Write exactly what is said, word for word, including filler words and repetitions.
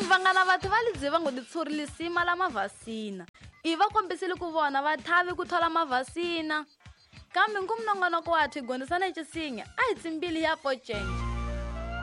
vangana vathu va le byi va ngo titshuri lisima la mavhasina i va kombisile ku vona va thavi ku thola mavhasina kambe ngumnongonoko wa thi gondisana ecisinga a hi tsimbili ya pocenje